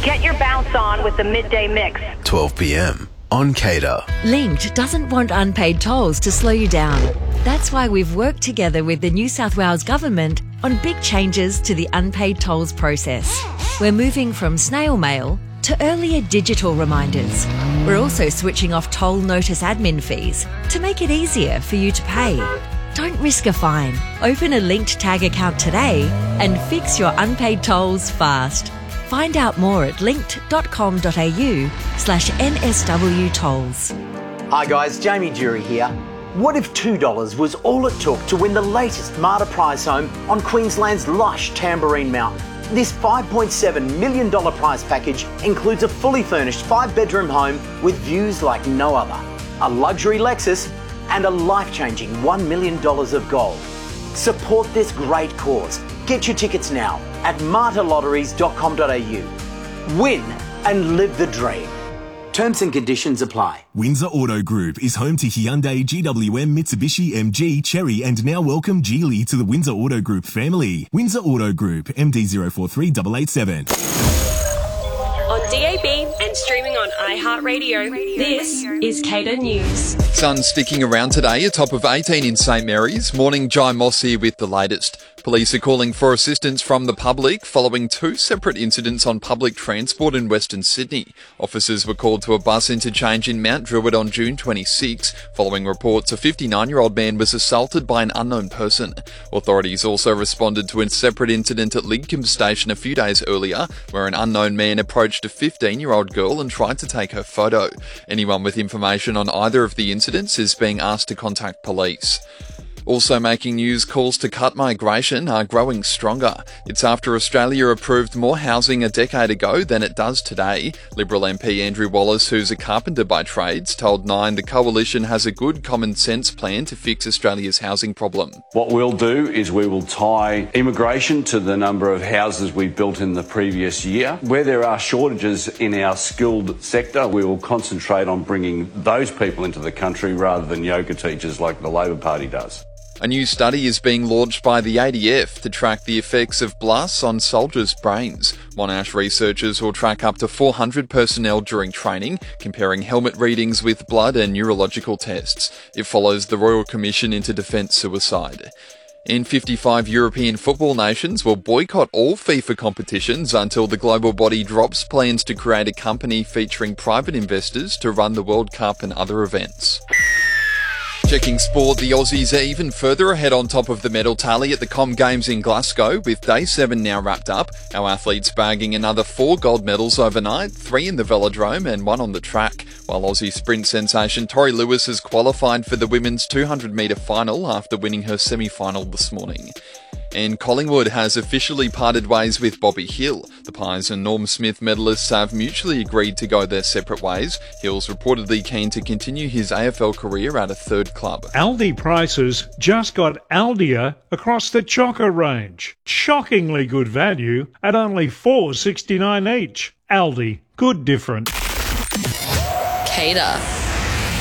Get your bounce on with the Midday Mix. 12 p.m. on Cater. Linked doesn't want unpaid tolls to slow you down. That's why we've worked together with the New South Wales Government on big changes to the unpaid tolls process. We're moving from snail mail to earlier digital reminders. We're also switching off toll notice admin fees to make it easier for you to pay. Don't risk a fine. Open a Linked Tag account today and fix your unpaid tolls fast. Find out more at linked.com.au/NSW tolls. Hi guys, Jamie Jury here. What if $2 was all it took to win the latest Marta prize home on Queensland's lush Tamborine Mountain? This $5.7 million prize package includes a fully furnished 5-bedroom home with views like no other, a luxury Lexus and a life-changing $1 million of gold. Support this great cause. Get your tickets now at martalotteries.com.au. Win and live the dream. Terms and conditions apply. Windsor Auto Group is home to Hyundai, GWM, Mitsubishi, MG, Chery and now welcome Geely to the Windsor Auto Group family. Windsor Auto Group, MD043887. On DAB and streaming on iHeartRadio, this is Cater News. Sun sticking around today, a top of 18 in St Mary's. Morning, Jai Moss here with the latest. Police are calling for assistance from the public following 2 separate incidents on public transport in Western Sydney. Officers were called to a bus interchange in Mount Druitt on June 26, following reports a 59-year-old man was assaulted by an unknown person. Authorities also responded to a separate incident at Lidcombe Station a few days earlier, where an unknown man approached a 15-year-old girl and tried to take her photo. Anyone with information on either of the incidents is being asked to contact police. Also making news, calls to cut migration are growing stronger. It's after Australia approved more housing a decade ago than it does today. Liberal MP Andrew Wallace, who's a carpenter by trades, told Nine the coalition has a good common sense plan to fix Australia's housing problem. What we'll do is we will tie immigration to the number of houses we built in the previous year. Where there are shortages in our skilled sector, we will concentrate on bringing those people into the country rather than yoga teachers like the Labor Party does. A new study is being launched by the ADF to track the effects of BLUS on soldiers' brains. Monash researchers will track up to 400 personnel during training, comparing helmet readings with blood and neurological tests. It follows the Royal Commission into Defence Suicide. In 55 European football nations will boycott all FIFA competitions until the global body drops plans to create a company featuring private investors to run the World Cup and other events. Checking sport, the Aussies are even further ahead on top of the medal tally at the Com Games in Glasgow, with Day 7 now wrapped up. Our athletes bagging another 4 gold medals overnight, 3 in the velodrome and 1 on the track, while Aussie sprint sensation Tori Lewis has qualified for the women's 200-metre final after winning her semi-final this morning. And Collingwood has officially parted ways with Bobby Hill. The Pies and Norm Smith medalists have mutually agreed to go their separate ways. Hill's reportedly keen to continue his AFL career at a third club. Aldi prices just got Aldia across the Chocker range. Shockingly good value at only $4.69 each. Aldi, good different. Cater.